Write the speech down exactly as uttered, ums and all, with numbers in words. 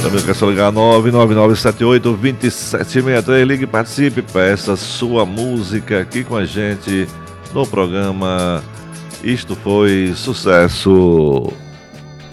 Também quer só ligar nove nove nove sete oito dois sete seis três. Ligue e participe, peça sua música aqui com a gente no programa Isto Foi Sucesso.